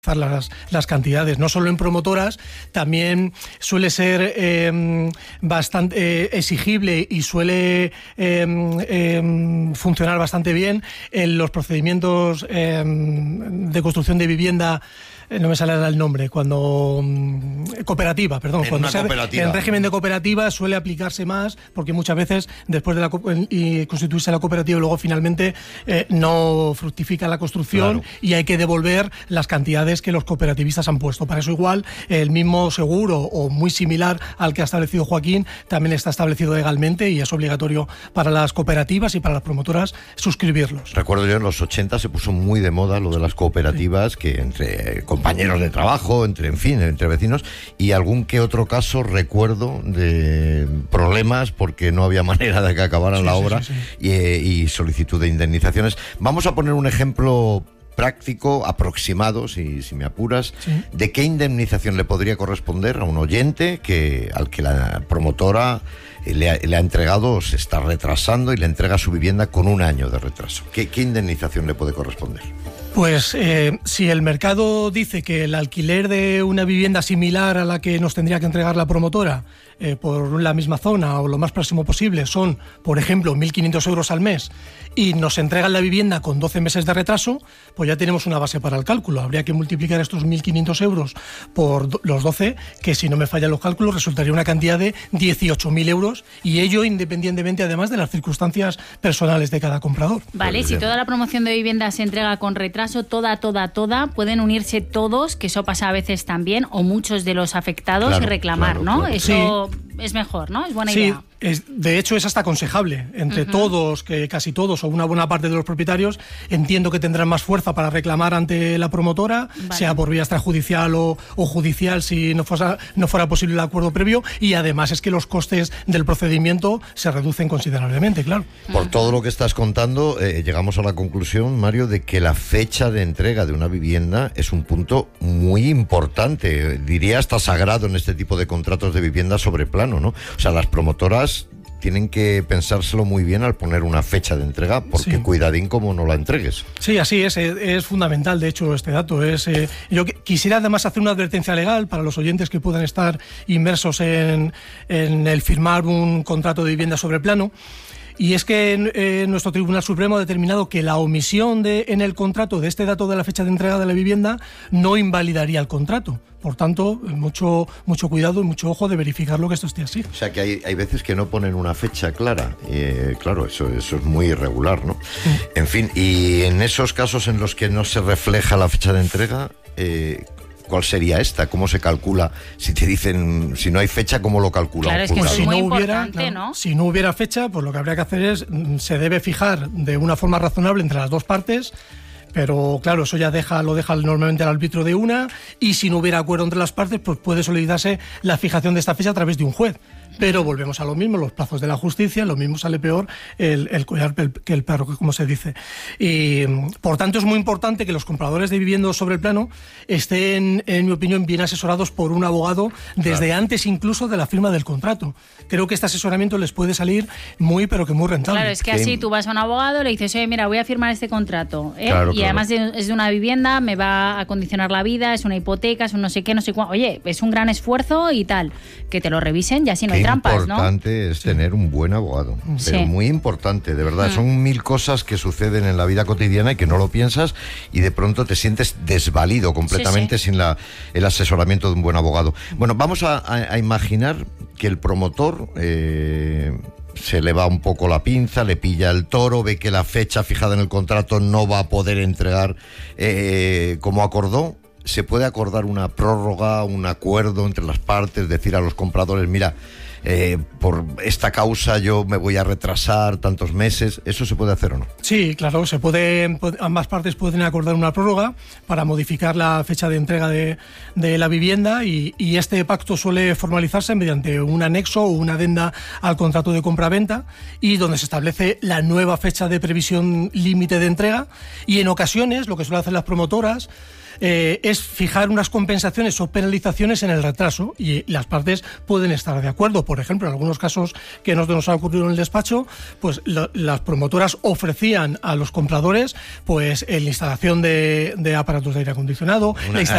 actualizar las cantidades. No solo en promotoras, también suele ser bastante exigible y suele funcionar bastante bien en los procedimientos de construcción de vivienda. No me sale el nombre, cuando cooperativa, perdón, cuando en régimen de cooperativa suele aplicarse más, porque muchas veces después de constituirse la cooperativa y luego finalmente no fructifica la construcción, claro, y hay que devolver las cantidades que los cooperativistas han puesto. Para eso igual el mismo seguro o muy similar al que ha establecido Joaquín también está establecido legalmente y es obligatorio para las cooperativas y para las promotoras suscribirlos. Recuerdo yo en los 80 se puso muy de moda lo de las cooperativas, sí, que entre compañeros de trabajo, entre vecinos, y algún que otro caso recuerdo de problemas porque no había manera de que acabaran la obra, y solicitud de indemnizaciones. Vamos a poner un ejemplo práctico, aproximado, si me apuras, sí, de qué indemnización le podría corresponder a un oyente al que la promotora le ha entregado, se está retrasando y le entrega su vivienda con un año de retraso. ¿Qué indemnización le puede corresponder? Pues si el mercado dice que el alquiler de una vivienda similar a la que nos tendría que entregar la promotora por la misma zona o lo más próximo posible son, por ejemplo, 1.500 euros al mes y nos entregan la vivienda con 12 meses de retraso, pues ya tenemos una base para el cálculo. Habría que multiplicar estos 1.500 euros por los 12, que si no me fallan los cálculos resultaría una cantidad de 18.000 euros, y ello independientemente además de las circunstancias personales de cada comprador. Vale, si toda la promoción de vivienda se entrega con retraso, toda, pueden unirse todos, que eso pasa a veces también, o muchos de los afectados, claro, y reclamar, claro, ¿no? Claro. Eso sí, es mejor, ¿no? Es buena idea. De hecho es hasta aconsejable. Entre todos, que casi todos o una buena parte de los propietarios, entiendo que tendrán más fuerza para reclamar ante la promotora, vale, sea por vía extrajudicial o judicial si no fuera posible el acuerdo previo, y además es que los costes del procedimiento se reducen considerablemente, claro. Por todo lo que estás contando, llegamos a la conclusión, Mario, de que la fecha de entrega de una vivienda es un punto muy importante, diría hasta sagrado en este tipo de contratos de vivienda sobre plano, ¿no? O sea, las promotoras tienen que pensárselo muy bien al poner una fecha de entrega, porque sí, cuidadín como no la entregues. Sí, así es fundamental, de hecho, este dato. Yo quisiera además hacer una advertencia legal para los oyentes que puedan estar inmersos en el firmar un contrato de vivienda sobre plano. Y es que nuestro Tribunal Supremo ha determinado que la omisión en el contrato de este dato de la fecha de entrega de la vivienda no invalidaría el contrato. Por tanto, mucho cuidado y mucho ojo de verificar que esto esté así. O sea, que hay veces que no ponen una fecha clara. Claro, eso es muy irregular, ¿no? Sí. En fin, y en esos casos en los que no se refleja la fecha de entrega, ¿cuál sería esta? ¿Cómo se calcula? Si te dicen, si no hay fecha, ¿cómo lo calculamos? Claro, es que eso es muy importante, ¿no? Si no hubiera fecha, pues lo que habría que hacer es, se debe fijar de una forma razonable entre las dos partes, pero claro, eso ya lo deja normalmente al arbitrio de una, y si no hubiera acuerdo entre las partes, pues puede solicitarse la fijación de esta fecha a través de un juez. Pero volvemos a lo mismo, los plazos de la justicia, lo mismo sale peor el collar que el perro, como se dice. Y por tanto es muy importante que los compradores de viviendas sobre el plano estén, en mi opinión, bien asesorados por un abogado desde claro, antes incluso de la firma del contrato. Creo que este asesoramiento les puede salir muy rentable. Claro, es que así tú vas a un abogado, le dices, oye, mira, voy a firmar este contrato, claro, y además es de una vivienda, me va a condicionar la vida, es una hipoteca, es un no sé qué, no sé cuánto. Oye, es un gran esfuerzo y tal, que te lo revisen y así no hay trampas, ¿no? Importante es tener un buen abogado, pero muy importante, de verdad. Son 1000 cosas que suceden en la vida cotidiana y que no lo piensas, y de pronto te sientes desvalido completamente sin el asesoramiento de un buen abogado. Bueno, vamos a imaginar que el promotor se le va un poco la pinza, le pilla el toro, ve que la fecha fijada en el contrato no va a poder entregar como acordó. ¿Se puede acordar una prórroga, un acuerdo entre las partes, decir a los compradores, mira, por esta causa yo me voy a retrasar tantos meses? ¿Eso se puede hacer o no? Sí, claro, ambas partes pueden acordar una prórroga para modificar la fecha de entrega de la vivienda, y este pacto suele formalizarse mediante un anexo o una adenda al contrato de compraventa, y donde se establece la nueva fecha de previsión límite de entrega, y en ocasiones lo que suelen hacer las promotoras es fijar unas compensaciones o penalizaciones en el retraso, y las partes pueden estar de acuerdo. Por ejemplo, en algunos casos que nos ha ocurrido en el despacho, pues las promotoras ofrecían a los compradores pues la instalación de aparatos de aire acondicionado, la